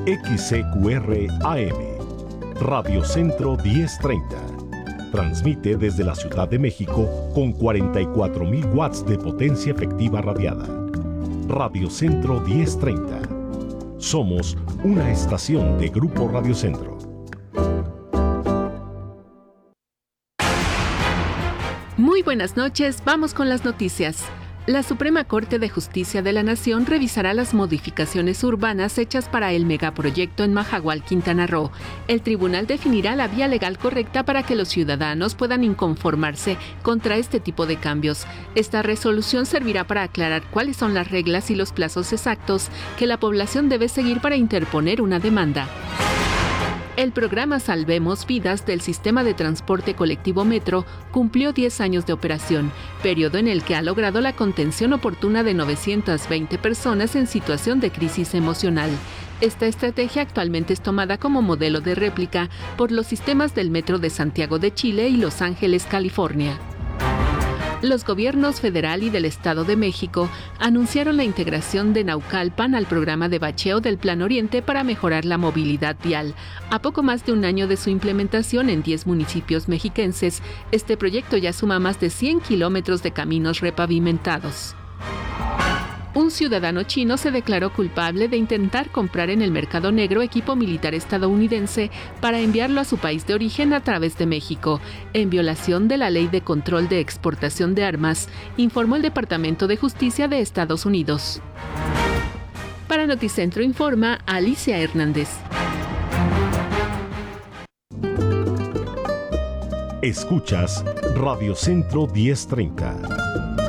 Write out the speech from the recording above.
XCQR AM, Radio Centro 1030. Transmite desde la Ciudad de México con 44.000 watts de potencia efectiva radiada. Radio Centro 1030. Somos una estación de Grupo Radio Centro. Muy buenas noches, vamos con las noticias. La Suprema Corte de Justicia de la Nación revisará las modificaciones urbanas hechas para el megaproyecto en Majagual, Quintana Roo. El tribunal definirá la vía legal correcta para que los ciudadanos puedan inconformarse contra este tipo de cambios. Esta resolución servirá para aclarar cuáles son las reglas y los plazos exactos que la población debe seguir para interponer una demanda. El programa Salvemos Vidas del Sistema de Transporte Colectivo Metro cumplió 10 años de operación, periodo en el que ha logrado la contención oportuna de 920 personas en situación de crisis emocional. Esta estrategia actualmente es tomada como modelo de réplica por los sistemas del Metro de Santiago de Chile y Los Ángeles, California. Los gobiernos federal y del Estado de México anunciaron la integración de Naucalpan al programa de bacheo del Plan Oriente para mejorar la movilidad vial. A poco más de un año de su implementación en 10 municipios mexiquenses, este proyecto ya suma más de 100 kilómetros de caminos repavimentados. Un ciudadano chino se declaró culpable de intentar comprar en el mercado negro equipo militar estadounidense para enviarlo a su país de origen a través de México, en violación de la Ley de Control de Exportación de Armas, informó el Departamento de Justicia de Estados Unidos. Para Noticentro informa Alicia Hernández. Escuchas Radio Centro 1030.